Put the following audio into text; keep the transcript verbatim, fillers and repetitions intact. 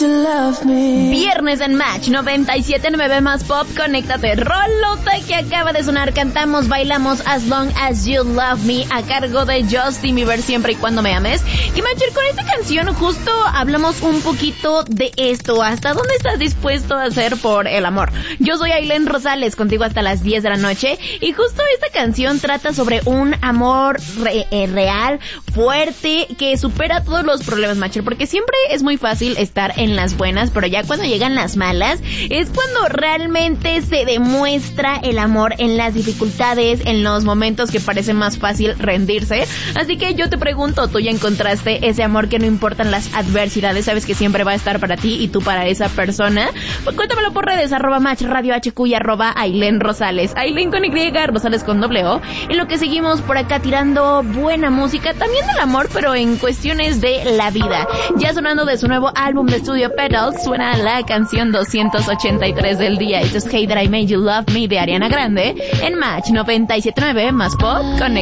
Viernes en Match noventa y siete punto nueve más pop, conéctate. Rolota que acaba de sonar, cantamos, bailamos As Long As You Love Me a cargo de Justin Bieber, Siempre y Cuando Me Ames. Y Matcher, con esta canción justo hablamos un poquito de esto, hasta dónde estás dispuesto a hacer por el amor. Yo soy Ailén Rosales, contigo hasta las diez de la noche, y justo esta canción trata sobre un amor re- eh, real, fuerte, que supera todos los problemas, Matcher, porque siempre es muy fácil estar en las buenas, pero ya cuando llegan las malas es cuando realmente se demuestra el amor, en las dificultades, en los momentos que parece más fácil rendirse. Así que yo te pregunto, ¿tú ya encontraste ese amor que no importan las adversidades, sabes que siempre va a estar para ti y tú para esa persona? Pues cuéntamelo por redes, arroba match radio hq y arroba Ailén Rosales, Ailén con Y, Rosales con doble O. En lo que seguimos por acá tirando buena música, también del amor, pero en cuestiones de la vida. Ya sonando de su nuevo álbum de estudio Petals, suena la canción doscientos ochenta y tres del día. Esto es Hey That I Made You Love Me de Ariana Grande en Match noventa y siete punto nueve más pop. Conecta.